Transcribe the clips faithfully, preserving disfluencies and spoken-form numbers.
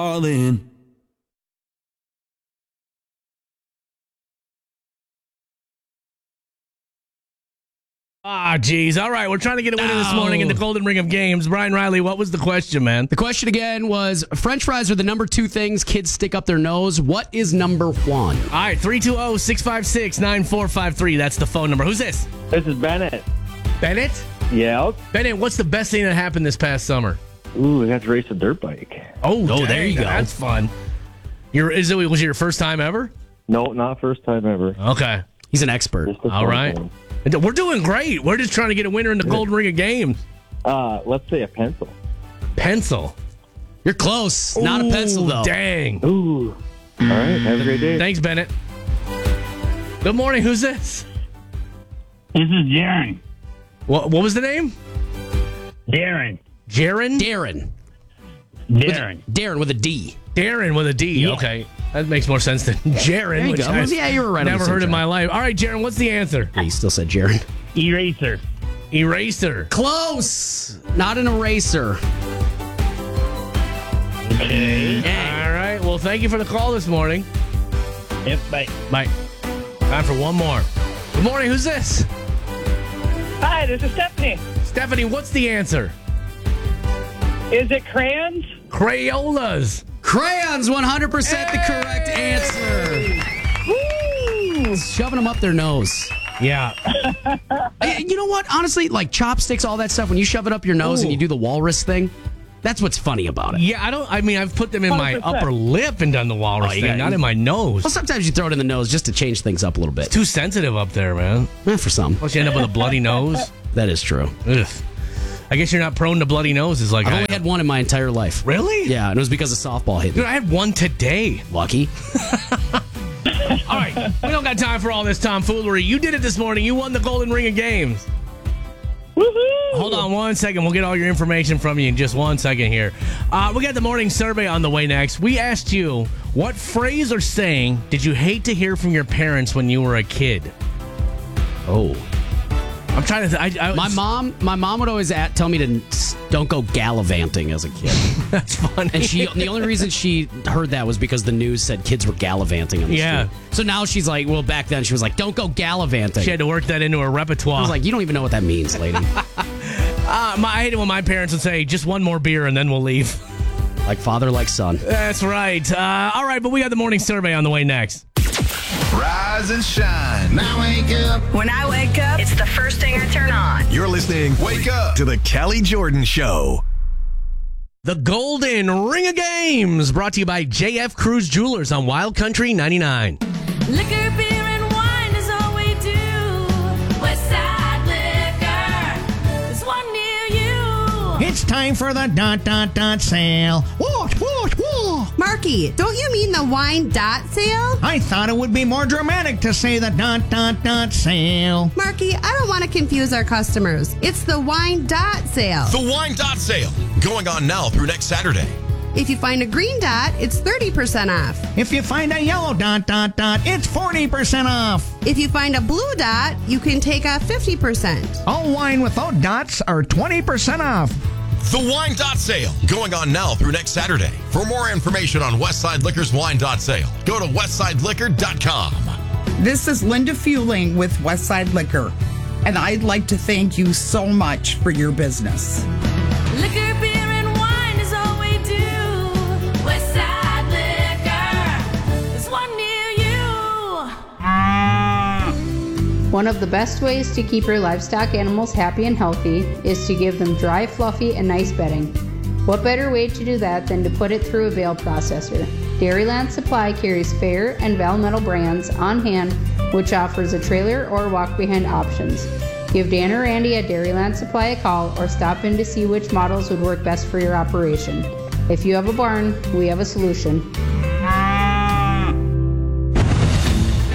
All in. Ah, geez. All right, we're trying to get a winner this morning in the Golden Ring of Games. Brian Riley, what was the question, man? The question again was, French fries are the number two things kids stick up their nose. What is number one? All right, three two zero, six five six, nine four five three. That's the phone number. Who's this? This is Bennett. Bennett? Yeah. Bennett, what's the best thing that happened this past summer? Ooh, I got to race a dirt bike. Oh, Oh, dang, there you go. That's fun. Your is it was it your first time ever? No, not first time ever. Okay. He's an expert. Just the All fun right. one. We're doing great. We're just trying to get a winner in the Golden Ring of Games. Uh, let's say a pencil. Pencil. You're close. Not a pencil, Ooh, though. Dang. Ooh. All right. Have a great day. Thanks, Bennett. Good morning. Who's this? This is Darren. What, what was the name? Darren. Jaron? Darren. Darren. Darren with a D. Darren with a D. Yeah. Okay. That makes more sense than Jaron. There you which go. I Yeah, you were right on the Never same heard in track. my life. All right, Jaron, what's the answer? Yeah, you still said Jaron. Eraser. Eraser. Close. Not an eraser. Okay. All right. Well, thank you for the call this morning. Yep, bye. Bye. Time for one more. Good morning. Who's this? Hi, this is Stephanie. Stephanie, what's the answer? Is it crayons? Crayolas. Crayons, one hundred percent the correct answer. Woo! Shoving them up their nose. Yeah. Hey, you know what? Honestly, like chopsticks, all that stuff, when you shove it up your nose Ooh. and you do the walrus thing, that's what's funny about it. Yeah, I don't, I mean, I've put them in my one hundred percent. upper lip and done the walrus Oh, you thing, got- not in my nose. Well, sometimes you throw it in the nose just to change things up a little bit. Too sensitive up there, man. Eh, for some. Plus, you end up with a bloody nose. That is true. Ugh. I guess you're not prone to bloody noses like I've I only am. had one in my entire life. Really? Yeah, and it was because of softball hit Dude, me. I had one today. Lucky. All right. We don't got time for all this tomfoolery. You did it this morning. You won the Golden Ring of Games. Woohoo! Hold on one second. We'll get all your information from you in just one second here. Uh, we got the morning survey on the way next. We asked you, what phrase or saying did you hate to hear from your parents when you were a kid? Oh. I'm trying to. Th- I, I, My mom, my mom would always at, tell me to s- don't go gallivanting as a kid. That's funny. And she, the only reason she heard that was because the news said kids were gallivanting on the Yeah. street. So now she's like, well, back then she was like, don't go gallivanting. She had to work that into her repertoire. I was like, you don't even know what that means, lady. uh, my, I hate it when my parents would say, just one more beer and then we'll leave. Like father, like son. That's right. Uh, all right, but we got the morning survey on the way next. Rise and shine. Now wake up. When I wake up, it's the first thing I turn on. You're listening. Wake up to the Kelly Jordan Show. The Golden Ring of Games, brought to you by J F Cruz Jewelers on Wild Country ninety-nine. Liquor, beer, and wine is all we do. Westside Liquor, there's one near you. It's time for the dot dot dot sale. Whoosh, whoosh, whoosh. Marky, don't you mean the wine dot sale? I thought it would be more dramatic to say the dot dot dot sale. Marky, I don't want to confuse our customers. It's the wine dot sale. The Wine Dot Sale, going on now through next Saturday. If you find a green dot, it's thirty percent off. If you find a yellow dot dot dot, it's forty percent off. If you find a blue dot, you can take off fifty percent. All wine without dots are twenty percent off. The Wine Dot Sale, going on now through next Saturday. For more information on Westside Liquor's Wine Dot Sale, go to westside liquor dot com. This is Linda Fueling with Westside Liquor, and I'd like to thank you so much for your business. Liquor, beer, and wine is all we do. Westside Liquor, there's one near you. One of the best ways to keep your livestock animals happy and healthy is to give them dry, fluffy, and nice bedding. What better way to do that than to put it through a bale processor? Dairyland Supply carries Fair and Valmetal brands on hand, which offers a trailer or walk-behind options. Give Dan or Randy at Dairyland Supply a call or stop in to see which models would work best for your operation. If you have a barn, we have a solution. It's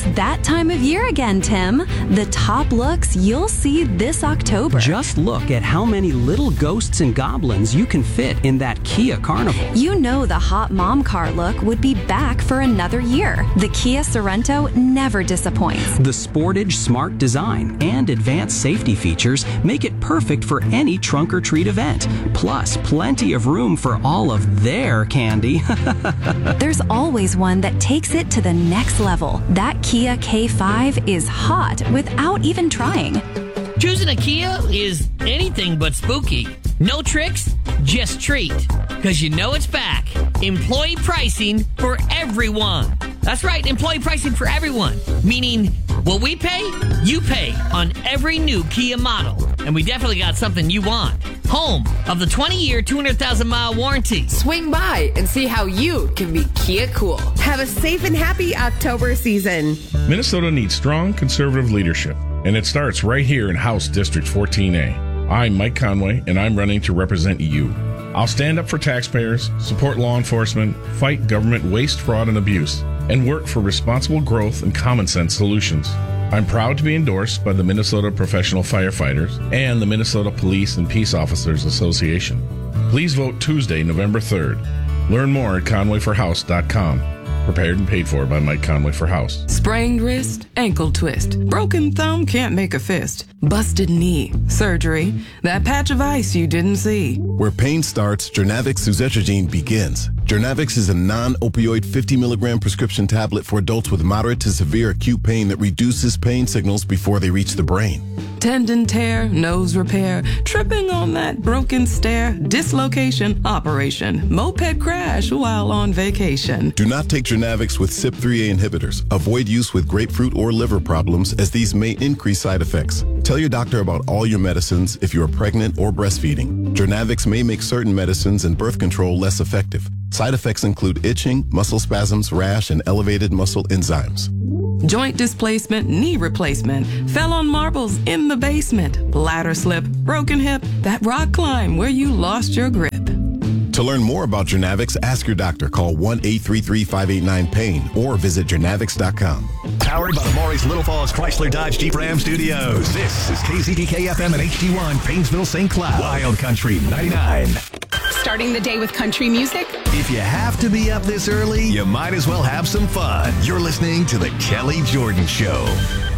that time of year again, Tim. The top looks you'll see this October. Just look at how many little ghosts and goblins you can fit in that Kia Carnival. You know the hot mom car look would be back for another year. The Kia Sorento never disappoints. The Sportage smart design and advanced safety features make it perfect for any trunk or treat event. Plus, plenty of room for all of their candy. There's always one that takes it to the next level. That Kia K five is hot without even trying. Choosing a Kia is anything but spooky. No tricks, just treat. Because you know it's back. Employee pricing for everyone. That's right, employee pricing for everyone. Meaning, what we pay, you pay on every new Kia model. And we definitely got something you want. Home of the twenty-year, two hundred thousand mile warranty. Swing by and see how you can be Kia cool. Have a safe and happy October season. Minnesota needs strong conservative leadership, and it starts right here in House District fourteen A. I'm Mike Conway, and I'm running to represent you. I'll stand up for taxpayers, support law enforcement, fight government waste, fraud, and abuse, and work for responsible growth and common sense solutions. I'm proud to be endorsed by the Minnesota Professional Firefighters and the Minnesota Police and Peace Officers Association. Please vote Tuesday, November third. Learn more at conway for house dot com. Prepared and paid for by Mike Conway for House. Sprained wrist, ankle twist. Broken thumb, can't make a fist. Busted knee, surgery. That patch of ice you didn't see. Where pain starts, Jernavix suzetrigine begins. Jernavix is a non-opioid fifty milligram prescription tablet for adults with moderate to severe acute pain that reduces pain signals before they reach the brain. Tendon tear, nose repair, tripping on that broken stair, dislocation, operation, moped crash while on vacation. Do not take Jernavix with C Y P three A inhibitors. Avoid use with grapefruit or liver problems, as these may increase side effects. Tell your doctor about all your medicines if you are pregnant or breastfeeding. Jernavix may make certain medicines and birth control less effective. Side effects include itching, muscle spasms, rash, and elevated muscle enzymes. Joint displacement, knee replacement, fell on marbles in the basement, bladder slip, broken hip, that rock climb where you lost your grip. To learn more about Jernavix, ask your doctor. Call one eight three three, five eight nine, pain or visit jernavix dot com. Powered by the Maurice Little Falls Chrysler Dodge Jeep Ram Studios. This is K Z D K F M and H D one, Painesville, Saint Cloud. Wild Country ninety-nine. Starting the day with country music? If you have to be up this early, you might as well have some fun. You're listening to The Kelly Jordan Show.